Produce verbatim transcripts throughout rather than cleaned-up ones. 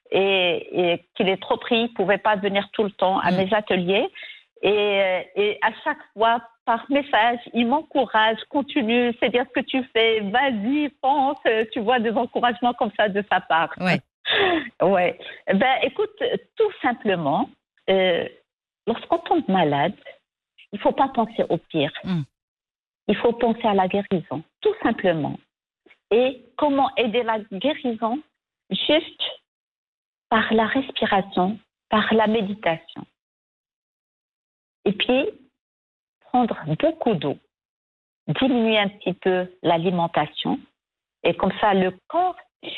et, et qu'il est trop pris, il ne pouvait pas venir tout le temps à mmh. mes ateliers. Et, et à chaque fois, par message, il m'encourage, continue, c'est bien ce que tu fais, vas-y, pense, tu vois des encouragements comme ça de sa part. Ouais. Ouais. Ben, écoute, tout simplement, euh, lorsqu'on tombe malade, il ne faut pas penser au pire. Mm. Il faut penser à la guérison, tout simplement. Et comment aider la guérison? Juste par la respiration, par la méditation. Et puis, prendre beaucoup d'eau, diminuer un petit peu l'alimentation, et comme ça, le corps,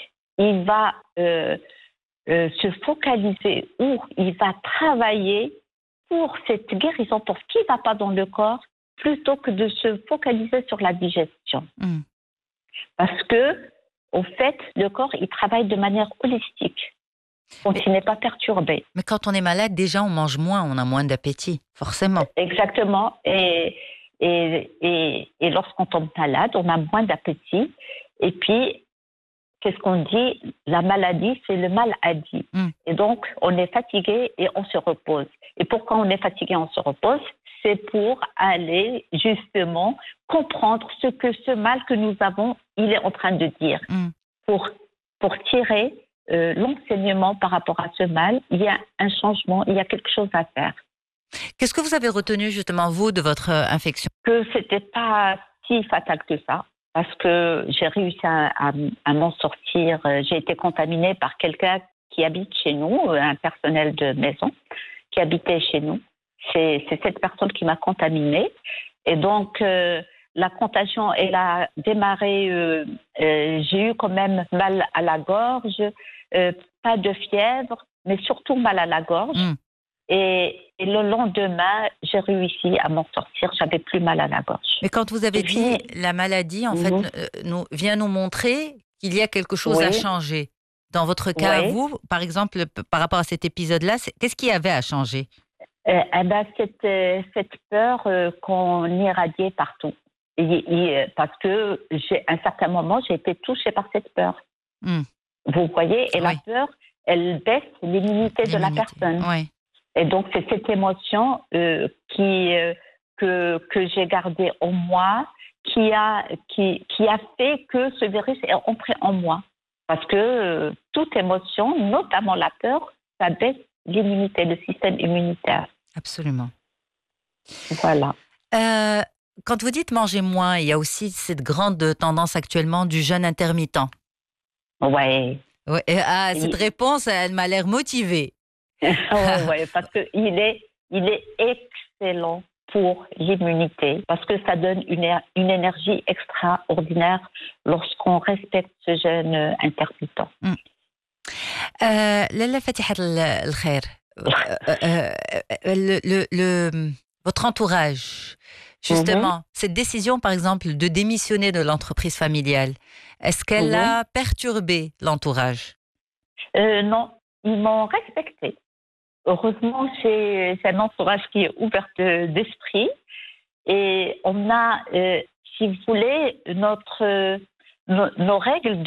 il va euh, euh, se focaliser ou il va travailler pour cette guérison, pour ce qui ne va pas dans le corps, plutôt que de se focaliser sur la digestion. Mm. Parce que, au fait, le corps, il travaille de manière holistique. Donc, mais, il n'est pas perturbé. Mais quand on est malade, déjà, on mange moins, on a moins d'appétit, forcément. Exactement. Et, et, et, et lorsqu'on tombe malade, on a moins d'appétit. Et puis, qu'est-ce qu'on dit? La maladie, c'est le mal à dit. Mm. Et donc, on est fatigué et on se repose. Et pourquoi on est fatigué et on se repose? C'est pour aller, justement, comprendre ce que ce mal que nous avons, il est en train de dire. Mm. Pour, pour tirer euh, l'enseignement par rapport à ce mal, il y a un changement, il y a quelque chose à faire. Qu'est-ce que vous avez retenu, justement, vous, de votre euh, infection? Que c'était pas si fatal que ça. Parce que j'ai réussi à, à, à m'en sortir. J'ai été contaminée par quelqu'un qui habite chez nous, un personnel de maison qui habitait chez nous. C'est, c'est cette personne qui m'a contaminée. Et donc, euh, la contagion, elle a démarré. Euh, euh, j'ai eu quand même mal à la gorge, euh, pas de fièvre, mais surtout mal à la gorge. Mm. Et, et le lendemain, j'ai réussi à m'en sortir. J'avais plus mal à la gorge. Mais quand vous avez et dit puis, la maladie, en mmh. fait, euh, nous, vient nous montrer qu'il y a quelque chose oui. à changer. Dans votre cas, oui. vous, par exemple, par rapport à cet épisode-là, c'est, qu'est-ce qu'il y avait à changer? euh, eh ben, cette, euh, cette peur euh, qu'on irradiait partout. Et, et, parce que, j'ai, à un certain moment, j'ai été touchée par cette peur. Mmh. Vous voyez? Et oui. la peur, elle baisse l'immunité, l'immunité. de la personne. Oui. Et donc, c'est cette émotion euh, qui, euh, que, que j'ai gardée en moi qui a, qui, qui a fait que ce virus est entré en moi. Parce que euh, toute émotion, notamment la peur, ça baisse l'immunité, le système immunitaire. Absolument. Voilà. Euh, quand vous dites manger moins, il y a aussi cette grande tendance actuellement du jeûne intermittent. Oui. Ouais, ah, cette oui. réponse, elle m'a l'air motivée. oh, ouais, parce qu'il est, il est excellent pour l'immunité, parce que ça donne une, une énergie extraordinaire lorsqu'on respecte ce jeûne intermittent. Lalla Fatihat al-Khair, votre entourage, justement, mm-hmm. cette décision, par exemple, de démissionner de l'entreprise familiale, est-ce qu'elle mm-hmm. a perturbé l'entourage? euh, Non, ils m'ont respecté. Heureusement, c'est, c'est un entourage qui est ouvert d'esprit. Et on a, euh, si vous voulez, notre, nos, nos règles